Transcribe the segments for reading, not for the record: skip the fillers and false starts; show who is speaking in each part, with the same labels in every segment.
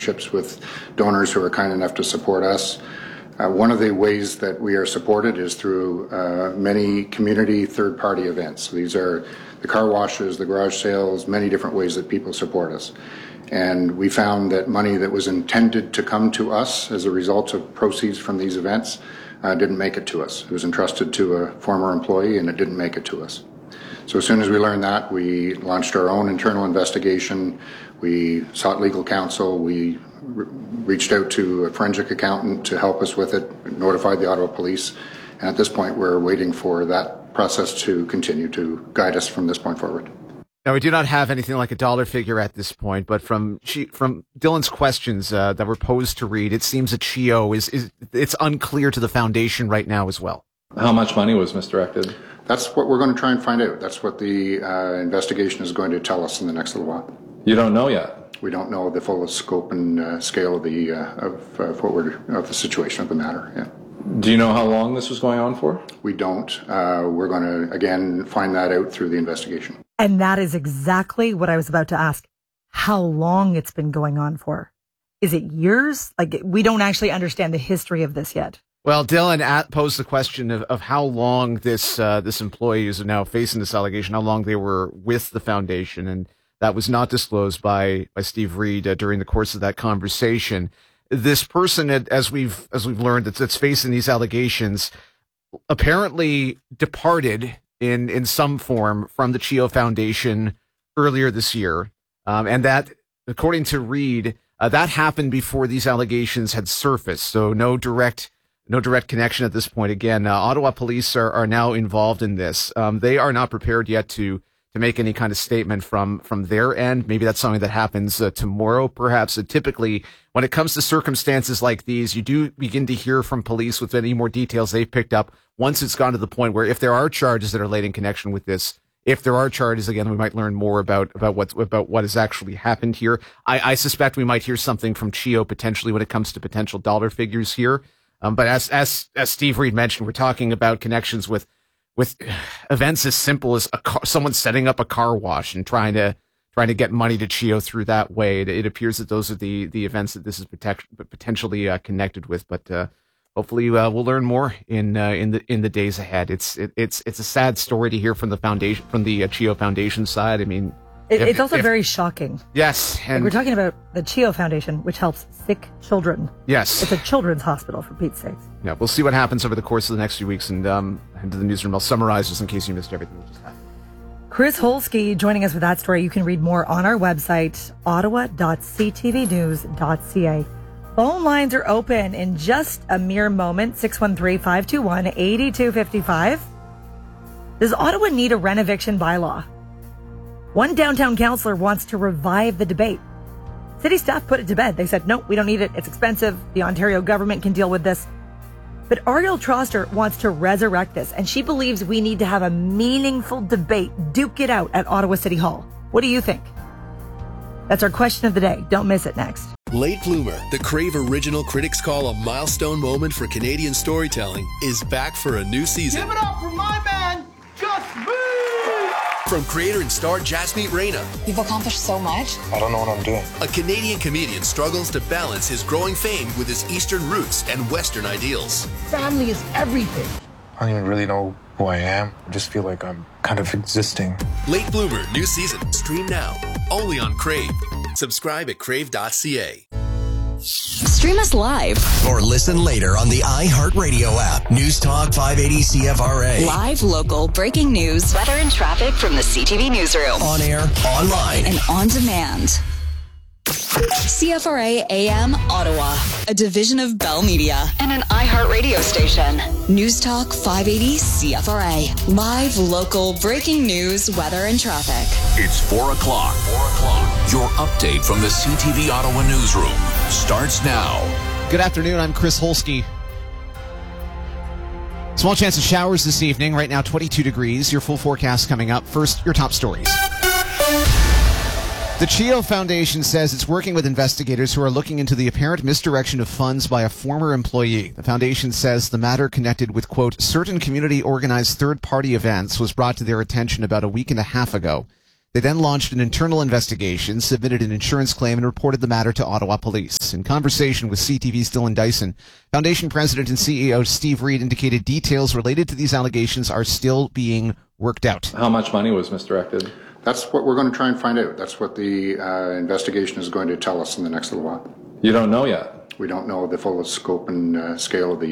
Speaker 1: relationships with donors who are kind enough to support us. One of the ways that we are supported is through many community third-party events. So these are the car washes, the garage sales, many different ways that people support us. And we found that money that was intended to come to us as a result of proceeds from these events didn't make it to us. It was entrusted to a former employee and it didn't make it to us. So as soon as we learned that, we launched our own internal investigation. We sought legal counsel. We reached out to a forensic accountant to help us with it, notified the Ottawa Police. And at this point, we're waiting for that process to continue to guide us from this point forward.
Speaker 2: Now, we do not have anything like a dollar figure at this point, but from Dylan's questions that were posed to Reid, it seems that CHEO it's unclear to the foundation right now as well.
Speaker 3: How much money was misdirected?
Speaker 1: That's what we're going to try and find out. That's what the investigation is going to tell us in the next little while.
Speaker 3: You don't know yet?
Speaker 1: We don't know the full scope and scale of the of the situation of the matter. Yeah.
Speaker 3: Do you know how long this was going on for?
Speaker 1: We don't. We're going to, again, find that out through the investigation.
Speaker 4: And that is exactly what I was about to ask. How long it's been going on for? Is it years? Like, we don't actually understand the history of this yet.
Speaker 2: Well, Dylan posed the question of how long this employee is now facing this allegation, how long they were with the foundation, and that was not disclosed by Steve Reid during the course of that conversation. This person, as we've learned, that's facing these allegations, apparently departed in some form from the CHEO Foundation earlier this year, and that, according to Reid, that happened before these allegations had surfaced. So no direct connection at this point. Again, Ottawa Police are now involved in this. They are not prepared yet to make any kind of statement from their end. Maybe that's something that happens tomorrow, perhaps. Typically, when it comes to circumstances like these, you do begin to hear from police with any more details they've picked up once it's gone to the point where if there are charges that are laid in connection with this, if there are charges, again, we might learn more about what has actually happened here. I suspect we might hear something from CHEO potentially when it comes to potential dollar figures here. But as Steve Reid mentioned, we're talking about connections with events as simple as someone setting up a car wash and trying to get money to CHEO through that way. It appears that those are the events that this is potentially connected with. But hopefully we'll learn more in the days ahead. It's a sad story to hear from the foundation, from the CHEO Foundation side. I mean,
Speaker 4: it's also very shocking.
Speaker 2: Yes. And
Speaker 4: we're talking about the CHEO Foundation, which helps sick children.
Speaker 2: Yes.
Speaker 4: It's a children's hospital, for Pete's sake.
Speaker 2: Yeah, we'll see what happens over the course of the next few weeks. And head to the newsroom. I'll summarize just in case you missed everything that just happened.
Speaker 4: Chris Holsky joining us with that story. You can read more on our website, ottawa.ctvnews.ca. Phone lines are open in just a mere moment, 613-521-8255. Does Ottawa need a renoviction bylaw? One downtown councillor wants to revive the debate. City staff put it to bed. They said, no, we don't need it. It's expensive. The Ontario government can deal with this. But Ariel Troster wants to resurrect this, and she believes we need to have a meaningful debate, duke it out at Ottawa City Hall. What do you think? That's our question of the day. Don't miss it next.
Speaker 5: Late Bloomer, the Crave original critics call a milestone moment for Canadian storytelling, is back for a new season.
Speaker 6: Give it up for my man, Gus Boo!
Speaker 5: From creator and star Jasmeet Reina.
Speaker 7: You've accomplished so much.
Speaker 8: I don't know what I'm doing.
Speaker 5: A Canadian comedian struggles to balance his growing fame with his Eastern roots and Western ideals.
Speaker 6: Family is everything.
Speaker 8: I don't even really know who I am. I just feel like I'm kind of existing.
Speaker 5: Late Bloomer, new season. Stream now. Only on Crave. Subscribe at crave.ca.
Speaker 9: Stream us live
Speaker 10: or listen later on the iHeartRadio app. News Talk 580 CFRA.
Speaker 9: Live, local, breaking news, weather and traffic from the CTV newsroom.
Speaker 10: On air, online,
Speaker 9: and on demand. CFRA AM Ottawa, a division of Bell Media and an iHeartRadio station. News Talk 580 CFRA. Live, local, breaking news, weather and traffic.
Speaker 11: It's 4 o'clock. Your update from the CTV Ottawa newsroom starts now.
Speaker 2: Good afternoon. I'm Chris Holsky. Small chance of showers this evening. Right now, 22 degrees. Your full forecast coming up. First, your top stories. The CHEO Foundation says it's working with investigators who are looking into the apparent misdirection of funds by a former employee. The foundation says the matter connected with, quote, certain community-organized third-party events was brought to their attention about a week and a half ago. They then launched an internal investigation, submitted an insurance claim, and reported the matter to Ottawa Police. In conversation with CTV's Dylan Dyson, Foundation President and CEO Steve Reid indicated details related to these allegations are still being worked out.
Speaker 3: How much money was misdirected?
Speaker 1: That's what we're going to try and find out. That's what the investigation is going to tell us in the next little while.
Speaker 3: You don't know yet?
Speaker 1: We don't know the full scope and scale of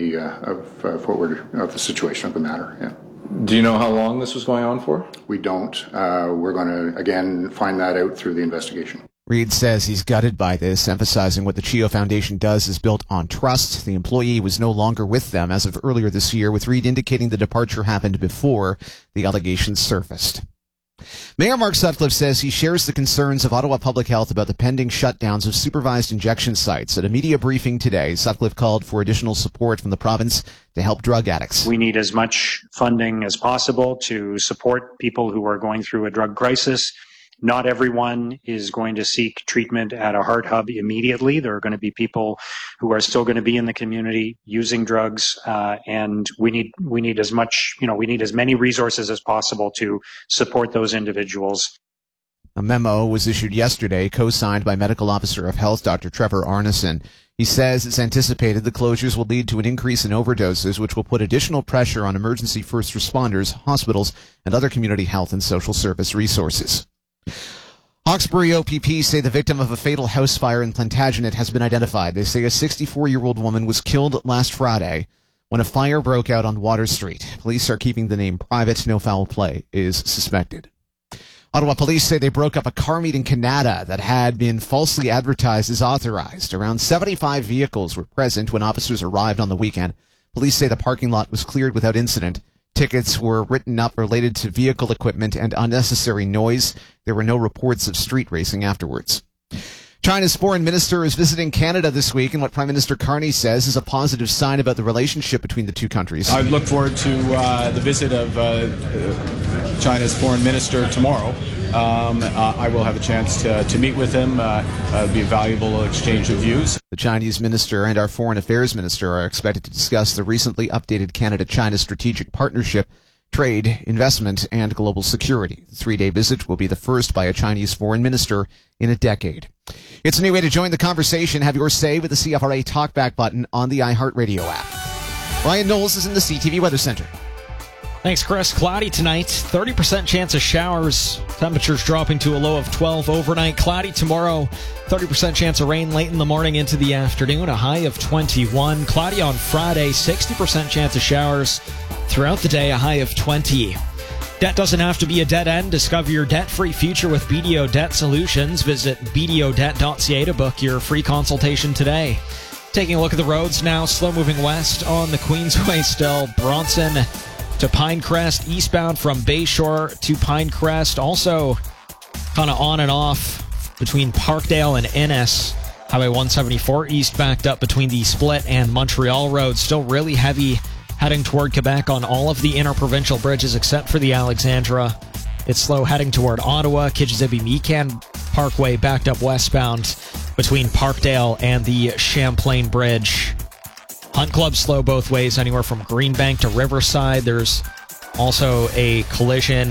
Speaker 1: the situation of the matter. Yeah.
Speaker 3: Do you know how long this was going on for?
Speaker 1: We don't. We're going to, again, find that out through the investigation.
Speaker 2: Reid says he's gutted by this, emphasizing what the CHEO Foundation does is built on trust. The employee was no longer with them as of earlier this year, with Reid indicating the departure happened before the allegations surfaced. Mayor Mark Sutcliffe says he shares the concerns of Ottawa Public Health about the pending shutdowns of supervised injection sites. At a media briefing today, Sutcliffe called for additional support from the province to help drug addicts.
Speaker 7: We need as much funding as possible to support people who are going through a drug crisis. Not everyone is going to seek treatment at a heart hub immediately. There are going to be people who are still going to be in the community using drugs, and we need as many resources as possible to support those individuals.
Speaker 2: A memo was issued yesterday, co-signed by Medical Officer of Health Dr. Trevor Arneson. He says it's anticipated the closures will lead to an increase in overdoses, which will put additional pressure on emergency first responders, hospitals, and other community health and social service resources. Hawkesbury OPP say the victim of a fatal house fire in Plantagenet has been identified. They say a 64-year-old woman was killed last Friday when a fire broke out on Water Street. Police are keeping the name private. No foul play is suspected. Ottawa police say they broke up a car meet in Canada that had been falsely advertised as authorized. Around 75 vehicles were present when officers arrived on the weekend. Police say the parking lot was cleared without incident. Tickets were written up related to vehicle equipment and unnecessary noise. There were no reports of street racing afterwards. China's foreign minister is visiting Canada this week, and what Prime Minister Carney says is a positive sign about the relationship between the two countries.
Speaker 12: I look forward to the visit of China's foreign minister tomorrow. I will have a chance to meet with him. It'll be a valuable exchange of views.
Speaker 2: The Chinese minister and our foreign affairs minister are expected to discuss the recently updated Canada-China strategic partnership, trade, investment, and global security. The 3-day visit will be the first by a Chinese foreign minister in a decade. It's a new way to join the conversation. Have your say with the CFRA Talkback button on the iHeartRadio app. Ryan Knowles is in the CTV Weather Center.
Speaker 13: Thanks, Chris. Cloudy tonight, 30% chance of showers. Temperatures dropping to a low of 12 overnight. Cloudy tomorrow, 30% chance of rain late in the morning into the afternoon, a high of 21. Cloudy on Friday, 60% chance of showers. Throughout the day, a high of 20. Debt doesn't have to be a dead end. Discover your debt-free future with BDO Debt Solutions. Visit bdodebt.ca to book your free consultation today. Taking a look at the roads now, slow-moving west on the Queensway still. Bronson to Pinecrest, eastbound from Bayshore to Pinecrest. Also kind of on and off between Parkdale and Innes. Highway 174 east backed up between the Split and Montreal Road. Still really heavy heading toward Quebec on all of the interprovincial bridges except for the Alexandra. It's slow heading toward Ottawa. Kichizibi-Mecan Parkway backed up westbound between Parkdale and the Champlain Bridge. Hunt Club slow both ways, anywhere from Greenbank to Riverside. There's also a collision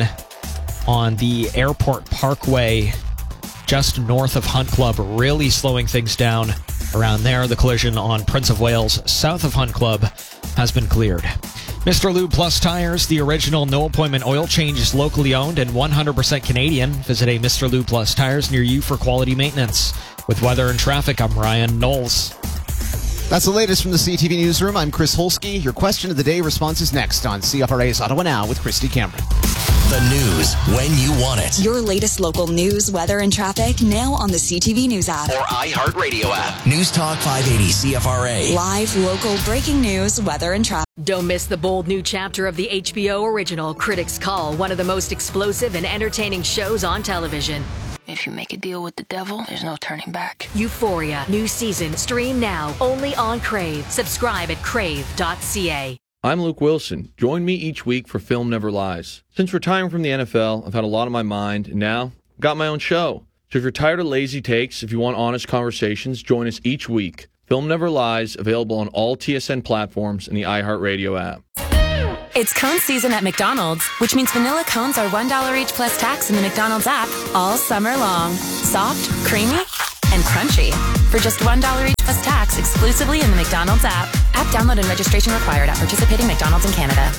Speaker 13: on the Airport Parkway just north of Hunt Club, really slowing things down around there. The collision on Prince of Wales south of Hunt Club has been cleared. Mr. Lube Plus Tires, the original no-appointment oil change, is locally owned and 100% Canadian. Visit a Mr. Lube Plus Tires near you for quality maintenance. With weather and traffic, I'm Ryan Knowles.
Speaker 2: That's the latest from the CTV Newsroom. I'm Chris Holsky. Your question of the day response is next on CFRA's Ottawa Now with Christy Cameron.
Speaker 10: The news when you want it.
Speaker 9: Your latest local news, weather, and traffic now on the CTV News app.
Speaker 10: Or iHeartRadio app. News Talk 580 CFRA.
Speaker 9: Live, local, breaking news, weather, and traffic.
Speaker 14: Don't miss the bold new chapter of the HBO original Critics Call, one of the most explosive and entertaining shows on television.
Speaker 15: If you make a deal with the devil, there's no turning back.
Speaker 14: Euphoria, new season, stream now, only on Crave. Subscribe at crave.ca.
Speaker 16: I'm Luke Wilson. Join me each week for Film Never Lies. Since retiring from the NFL, I've had a lot on my mind, and now I've got my own show. So if you're tired of lazy takes, if you want honest conversations, join us each week. Film Never Lies, available on all TSN platforms and the iHeartRadio app.
Speaker 17: It's cone season at McDonald's, which means vanilla cones are $1 each plus tax in the McDonald's app all summer long. Soft, creamy, and crunchy. For just $1 each plus tax exclusively in the McDonald's app. App download and registration required at participating McDonald's in Canada.